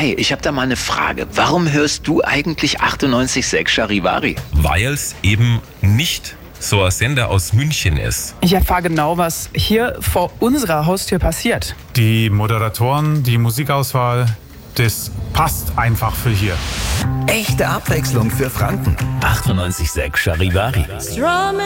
Hi, ich habe da mal eine Frage. Warum hörst du eigentlich 98,6 Charivari? Weil es eben nicht so ein Sender aus München ist. Ich erfahre genau, was hier vor unserer Haustür passiert. Die Moderatoren, die Musikauswahl, das passt einfach für hier. Echte Abwechslung für Franken. 98,6 Charivari.